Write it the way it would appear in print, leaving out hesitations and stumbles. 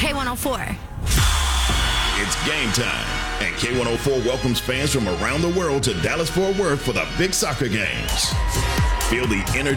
K104. It's game time, and K104 welcomes fans from around the world to Dallas-Fort Worth for the big soccer games. Feel the energy